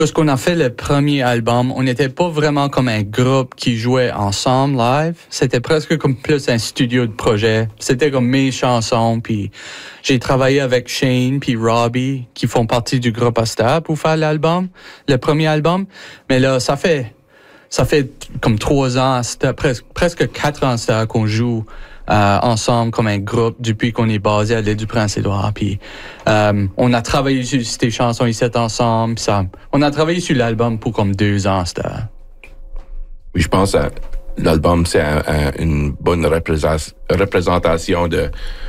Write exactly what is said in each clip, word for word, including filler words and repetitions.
Lorsqu'on a fait le premier album, on n'était pas vraiment comme un groupe qui jouait ensemble live. C'était presque comme plus un studio de projet. C'était comme mes chansons, puis j'ai travaillé avec Shane puis Robbie, qui font partie du groupe Asta pour faire l'album, le premier album. Mais là, ça fait, ça fait comme trois ans, c'était presque, presque quatre ans c'était qu'on joue Euh, ensemble comme un groupe depuis qu'on est basé à l'île du Prince-Édouard. Puis euh, on a travaillé sur ces chansons ici ensemble. Puis ça, on a travaillé sur l'album pour comme deux ans. C'était... Oui, je pense que l'album c'est un, un, une bonne représent- représentation de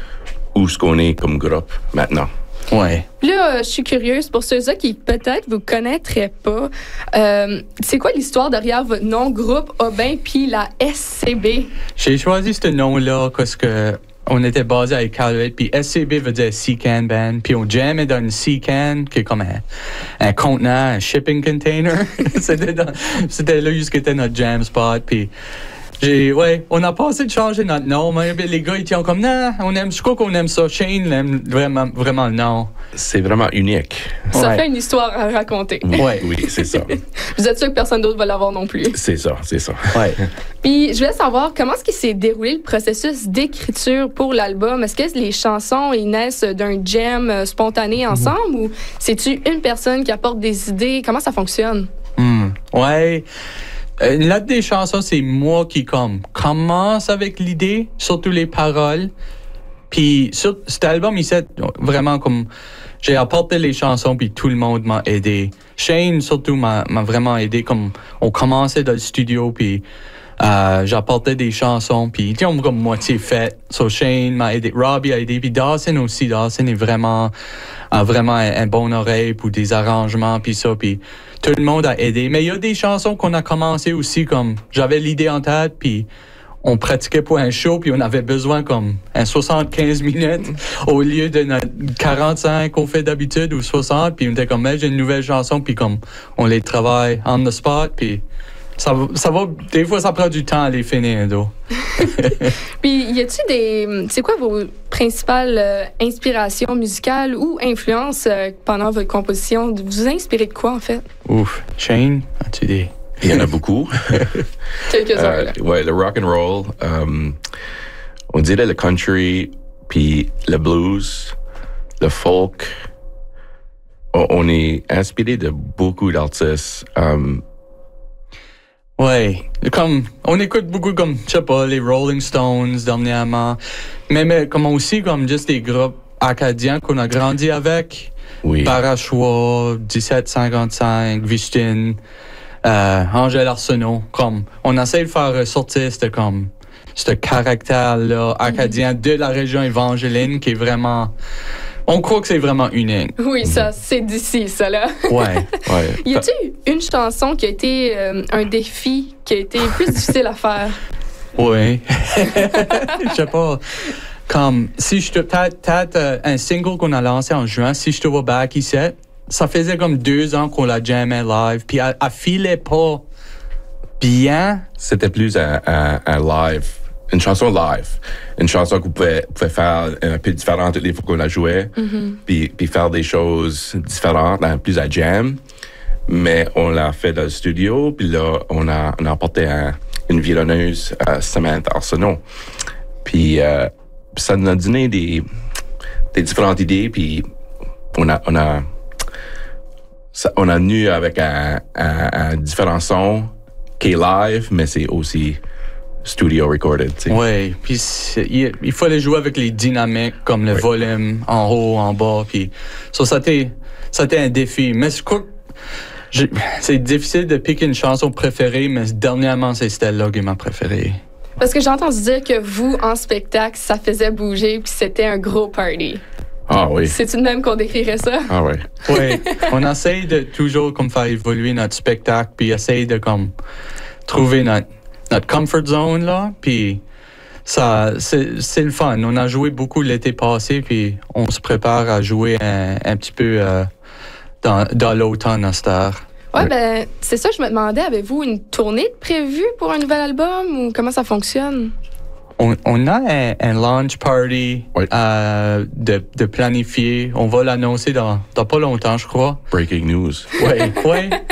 où ce qu'on est comme groupe maintenant. Ouais. Là, je suis curieuse pour ceux-là qui peut-être vous connaîtraient pas. Euh, c'est quoi l'histoire derrière votre nom, groupe Aubin puis la S C B? J'ai choisi ce nom-là parce que on était basé à Iqaluit, puis S C B veut dire Sea Can Band, puis on jammait dans une Sea Can, qui est comme un, un contenant, un shipping container. c'était, dans, c'était là où était notre jam spot, puis J'ai, ouais, on a passé de changer notre nom, mais les gars, ils étaient comme, non, on aime, je crois qu'on aime ça. Shane aime vraiment, vraiment le nom. C'est vraiment unique. Ça ouais. fait une histoire à raconter. Ouais. Oui, c'est ça. Vous êtes sûr que personne d'autre va l'avoir non plus? C'est ça, c'est ça. Ouais. Puis, je voulais savoir, comment est-ce qu'il s'est déroulé le processus d'écriture pour l'album? Est-ce que les chansons, ils naissent d'un jam spontané ensemble ou c'est-tu une personne qui apporte des idées? Comment ça fonctionne? Mm. Ouais. Euh, Là, des chansons, c'est moi qui comme commence avec l'idée, surtout les paroles. Puis sur cet album, il s'est vraiment comme j'ai apporté les chansons, puis tout le monde m'a aidé. Shane surtout m'a, m'a vraiment aidé. Comme on commençait dans le studio, puis euh, j'apportais des chansons, puis ils étaient comme moitié faites. So Shane m'a aidé, Robbie a aidé, puis Dawson aussi. Dawson est vraiment a vraiment un, un bon oreille pour des arrangements, puis ça, puis tout le monde a aidé. Mais il y a des chansons qu'on a commencé aussi comme j'avais l'idée en tête, puis on pratiquait pour un show, puis on avait besoin comme un soixante-quinze minutes au lieu de notre quarante-cinq qu'on fait d'habitude ou soixante, puis on était comme, j'ai une nouvelle chanson, puis comme on les travaille on the spot, puis ça, ça va, des fois ça prend du temps à les finir, donc. Puis, y a-tu des... C'est quoi vos principales euh, inspirations musicales ou influences euh, pendant votre composition? Vous vous inspirez de quoi, en fait? Ouf. Shane, as-tu des... Il y en a beaucoup. Quelques-uns, euh, là. ouais, le rock and roll, um, on dirait le country, puis le blues, le folk. On, on est inspiré de beaucoup d'artistes. Um, Ouais, comme on écoute beaucoup comme je sais pas les Rolling Stones dernièrement, mais, mais comme aussi comme juste des groupes acadiens qu'on a grandi avec, oui. Parachois, dix-sept cinquante-cinq, Vichtin, euh, Angèle Arsenault, comme on essaie de faire ressortir ce comme ce caractère là acadien de la région évangéline qui est vraiment, on croit que c'est vraiment unique. Oui, ça, c'est d'ici, ça, là. Ouais, ouais. Y a-t-il une chanson qui a été euh, un défi, qui a été plus difficile à faire? Oui. Je sais pas. Comme, si je te... Peut-être, peut-être euh, un single qu'on a lancé en juin, Si je te vois back ici, ça faisait comme deux ans qu'on l'a jamais live, puis elle, elle filait pas bien. C'était plus un, un, un live, une chanson live. Une chanson qu'on pouvait, pouvait faire un peu différente toutes les fois qu'on la jouait, mm-hmm. puis, puis faire des choses différentes, plus à jam. Mais on l'a fait dans le studio, puis là, on a, on a apporté un, une violonneuse, euh, Samantha Arsenault. Puis euh, ça nous a donné des, des différentes idées, puis on a, on a, ça, on a venu avec un, un, un différent son qui est live, mais c'est aussi studio recorded, tu sais. Oui, puis il, il fallait jouer avec les dynamiques, comme le oui. volume en haut, en bas, puis ça, ça a été, ça a été un défi. Mais je crois que je, c'est difficile de piquer une chanson préférée, mais dernièrement, c'est celle-là qui est ma préférée. Parce que j'ai entendu dire que vous, en spectacle, ça faisait bouger, puis c'était un gros party. Ah oui. C'est-tu de même qu'on décrirait ça? Ah oui. Oui, on essaye de toujours comme faire évoluer notre spectacle, puis essayer de comme trouver notre notre comfort zone, là, puis ça, c'est, c'est le fun. On a joué beaucoup l'été passé, puis on se prépare à jouer un, un petit peu euh, dans, dans l'automne à cette heure. Ouais, ben, c'est ça, je me demandais, avez-vous une tournée prévue pour un nouvel album ou comment ça fonctionne? On, on a un, un launch party Oui. euh, de, de planifier. On va l'annoncer dans, dans pas longtemps, je crois. Breaking news. Oui, oui.